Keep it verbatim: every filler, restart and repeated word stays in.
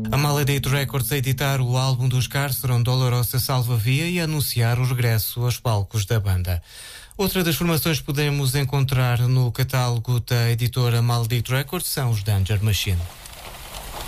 A Maledito Records a editar o álbum dos Carceron Dolorosa Salva Via e a anunciar o regresso aos palcos da banda. Outra das formações que podemos encontrar no catálogo da editora Maledito Records são os Danger Machine.